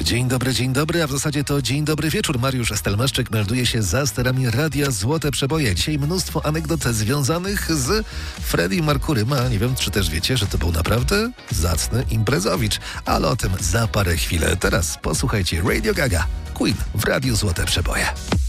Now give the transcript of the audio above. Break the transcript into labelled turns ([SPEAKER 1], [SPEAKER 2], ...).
[SPEAKER 1] dzień dobry, a w zasadzie to dzień dobry wieczór. Mariusz Stelmaszczyk melduje się za sterami Radia Złote Przeboje. Dzisiaj mnóstwo anegdot związanych z Freddie Mercurym, a nie wiem, czy też wiecie, że to był naprawdę zacny imprezowicz. Ale o tym za parę chwil. Teraz posłuchajcie Radio Gaga, Queen w Radiu Złote Przeboje.